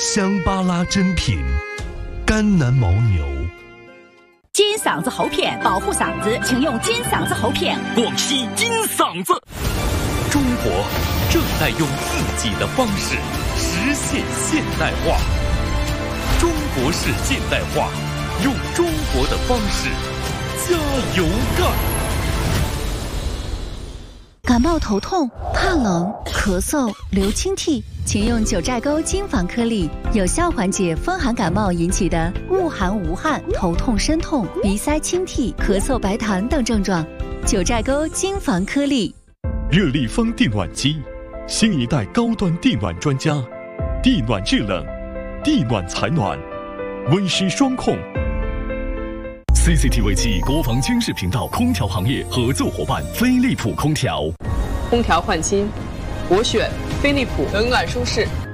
香巴拉珍品，甘南牦牛。 金嗓子喉片保护嗓子，请用金嗓子喉片。 广西金嗓子，中国正在用自己的方式实现现代化。中国式现代化，用中国的方式加油干。 感冒头痛、怕冷、咳嗽、流清涕，请用九寨沟金防颗粒，有效缓解风寒感冒引起的恶寒无汗、头痛身痛、鼻塞清涕、咳嗽白痰等症状。九寨沟金防颗粒。 热力风地暖机，新一代高端地暖专家，地暖制冷，地暖采暖，温湿双控。 CCTV 7国防军事频道空调行业合作伙伴飞利浦空调。 空调换新，我选飞利浦，冷暖舒适。